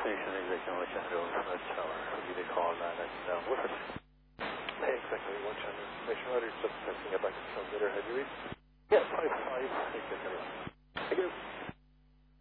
Station executive Watch Road, North Tower. I'll give you a call now and Woodford. Hey, exactly, Watch Information. Are you just testing it back to transmitter? Have you read? Yeah, 55 executive.